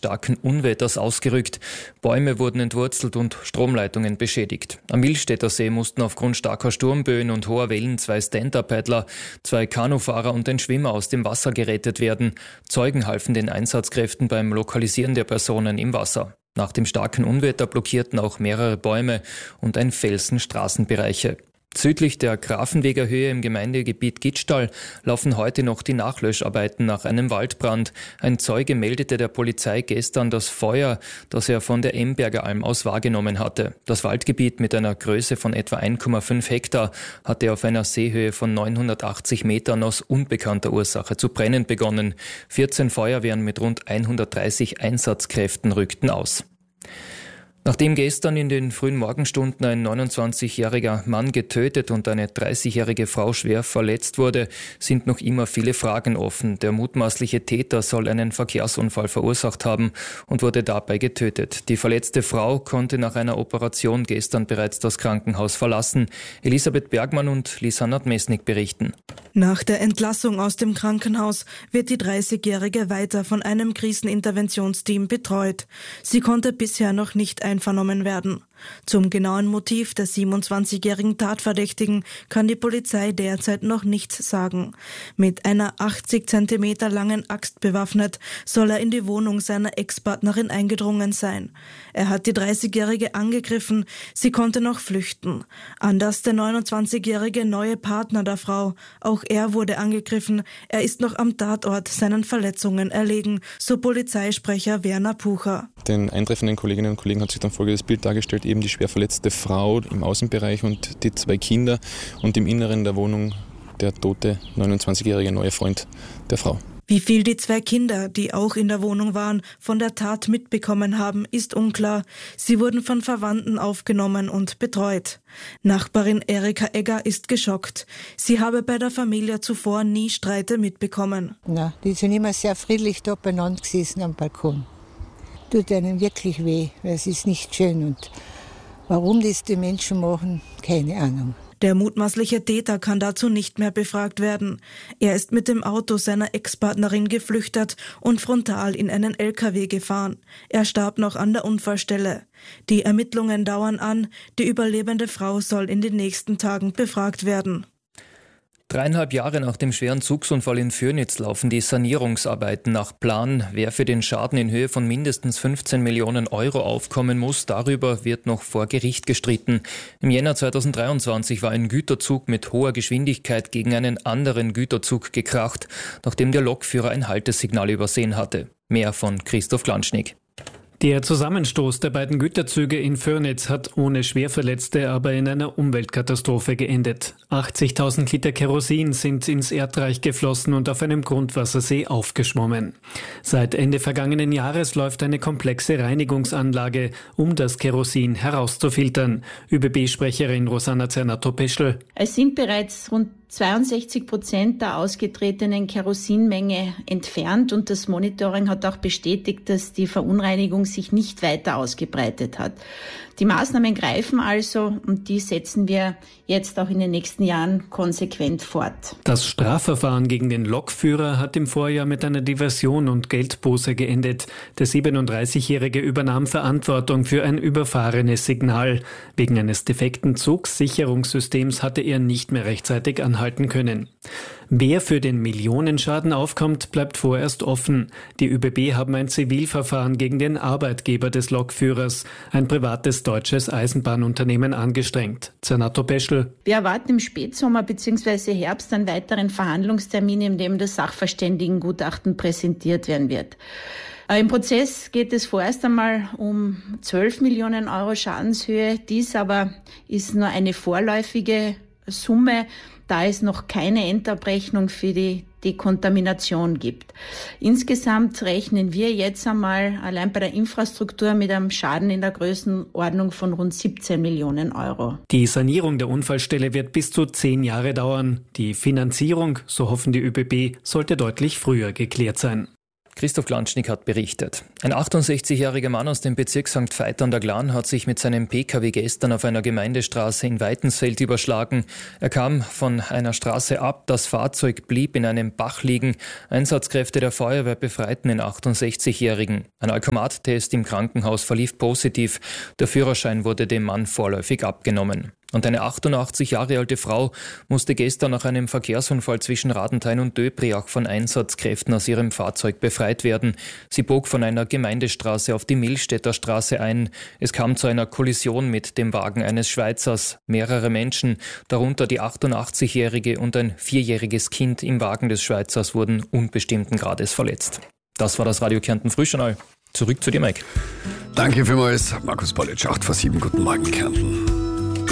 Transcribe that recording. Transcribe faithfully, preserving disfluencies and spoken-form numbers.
starken Unwetters ausgerückt. Bäume wurden entwurzelt und Stromleitungen beschädigt. Am Millstätter See mussten aufgrund starker Sturmböen und hoher Wellen zwei Stand-Up-Paddler, zwei Kanufahrer und ein Schwimmer aus dem Wasser gerettet werden. Zeugen halfen den Einsatzkräften beim Lokalisieren der Personen im Wasser. Nach dem starken Unwetter blockierten auch mehrere Bäume und ein Felsen Straßenbereiche. Südlich der Grafenweger Höhe im Gemeindegebiet Gitschtal laufen heute noch die Nachlöscharbeiten nach einem Waldbrand. Ein Zeuge meldete der Polizei gestern das Feuer, das er von der Emberger Alm aus wahrgenommen hatte. Das Waldgebiet mit einer Größe von etwa eins Komma fünf Hektar hatte auf einer Seehöhe von neunhundertachtzig Metern aus unbekannter Ursache zu brennen begonnen. vierzehn Feuerwehren mit rund hundertdreißig Einsatzkräften rückten aus. Nachdem gestern in den frühen Morgenstunden ein neunundzwanzigjähriger Mann getötet und eine dreißigjährige Frau schwer verletzt wurde, sind noch immer viele Fragen offen. Der mutmaßliche Täter soll einen Verkehrsunfall verursacht haben und wurde dabei getötet. Die verletzte Frau konnte nach einer Operation gestern bereits das Krankenhaus verlassen. Elisabeth Bergmann und Lisa Nadmesnik berichten. Nach der Entlassung aus dem Krankenhaus wird die dreißigjährige weiter von einem Kriseninterventionsteam betreut. Sie konnte bisher noch nicht einvernommen werden. Zum genauen Motiv des siebenundzwanzigjährigen Tatverdächtigen kann die Polizei derzeit noch nichts sagen. Mit einer achtzig Zentimeter langen Axt bewaffnet soll er in die Wohnung seiner Ex-Partnerin eingedrungen sein. Er hat die dreißigjährige angegriffen, sie konnte noch flüchten. Anders der neunundzwanzigjährige neue Partner der Frau. Auch er wurde angegriffen, er ist noch am Tatort seinen Verletzungen erlegen, so Polizeisprecher Werner Pucher. Den eintreffenden Kolleginnen und Kollegen hat sich dann folgendes Bild dargestellt, eben die schwer verletzte Frau im Außenbereich und die zwei Kinder und im Inneren der Wohnung der tote neunundzwanzigjährige neue Freund der Frau. Wie viel die zwei Kinder, die auch in der Wohnung waren, von der Tat mitbekommen haben, ist unklar. Sie wurden von Verwandten aufgenommen und betreut. Nachbarin Erika Egger ist geschockt. Sie habe bei der Familie zuvor nie Streite mitbekommen. Na, die sind immer sehr friedlich da beieinander gesessen am Balkon. Tut einem wirklich weh, weil es ist nicht schön. Und warum das die Menschen machen, keine Ahnung. Der mutmaßliche Täter kann dazu nicht mehr befragt werden. Er ist mit dem Auto seiner Ex-Partnerin geflüchtet und frontal in einen L K W gefahren. Er starb noch an der Unfallstelle. Die Ermittlungen dauern an. Die überlebende Frau soll in den nächsten Tagen befragt werden. Dreieinhalb Jahre nach dem schweren Zugsunfall in Fürnitz laufen die Sanierungsarbeiten nach Plan. Wer für den Schaden in Höhe von mindestens fünfzehn Millionen Euro aufkommen muss, darüber wird noch vor Gericht gestritten. Im Jänner zweitausenddreiundzwanzig war ein Güterzug mit hoher Geschwindigkeit gegen einen anderen Güterzug gekracht, nachdem der Lokführer ein Haltesignal übersehen hatte. Mehr von Christoph Glanschnig. Der Zusammenstoß der beiden Güterzüge in Fürnitz hat ohne Schwerverletzte aber in einer Umweltkatastrophe geendet. achtzigtausend Liter Kerosin sind ins Erdreich geflossen und auf einem Grundwassersee aufgeschwommen. Seit Ende vergangenen Jahres läuft eine komplexe Reinigungsanlage, um das Kerosin herauszufiltern. ÖBB-Sprecherin Rosanna Zernato-Peschel. Es sind bereits rund zweiundsechzig Prozent der ausgetretenen Kerosinmenge entfernt und das Monitoring hat auch bestätigt, dass die Verunreinigung sich nicht weiter ausgebreitet hat. Die Maßnahmen greifen also und die setzen wir jetzt auch in den nächsten Jahren konsequent fort. Das Strafverfahren gegen den Lokführer hat im Vorjahr mit einer Diversion und Geldbuße geendet. Der siebenunddreißigjährige übernahm Verantwortung für ein überfahrenes Signal. Wegen eines defekten Zugsicherungssystems hatte er nicht mehr rechtzeitig anhalten können. Wer für den Millionenschaden aufkommt, bleibt vorerst offen. Die ÖBB haben ein Zivilverfahren gegen den Arbeitgeber des Lokführers, ein privates deutsches Eisenbahnunternehmen, angestrengt. Zernato Peschel. Wir erwarten im Spätsommer bzw. Herbst einen weiteren Verhandlungstermin, in dem das Sachverständigengutachten präsentiert werden wird. Im Prozess geht es vorerst einmal um zwölf Millionen Euro Schadenshöhe. Dies aber ist nur eine vorläufige Summe, da es noch keine Endabrechnung für die Dekontamination gibt. Insgesamt rechnen wir jetzt einmal allein bei der Infrastruktur mit einem Schaden in der Größenordnung von rund siebzehn Millionen Euro. Die Sanierung der Unfallstelle wird bis zu zehn Jahre dauern. Die Finanzierung, so hoffen die ÖBB, sollte deutlich früher geklärt sein. Christoph Glanschnik hat berichtet. Ein achtundsechzigjähriger Mann aus dem Bezirk Sankt Veit an der Glan hat sich mit seinem P K W gestern auf einer Gemeindestraße in Weitensfeld überschlagen. Er kam von einer Straße ab, das Fahrzeug blieb in einem Bach liegen. Einsatzkräfte der Feuerwehr befreiten den achtundsechzigjährigen. Ein Alkomattest im Krankenhaus verlief positiv. Der Führerschein wurde dem Mann vorläufig abgenommen. Und eine achtundachtzig Jahre alte Frau musste gestern nach einem Verkehrsunfall zwischen Radenthein und Döbriach von Einsatzkräften aus ihrem Fahrzeug befreit werden. Sie bog von einer Gemeindestraße auf die Millstätter Straße ein. Es kam zu einer Kollision mit dem Wagen eines Schweizers. Mehrere Menschen, darunter die achtundachtzigjährige und ein vierjähriges Kind im Wagen des Schweizers, wurden unbestimmten Grades verletzt. Das war das Radio Kärnten Frühjournal. Zurück zu dir, Mike. Danke vielmals, Markus Bolic, acht vor sieben. Guten Morgen, Kärnten.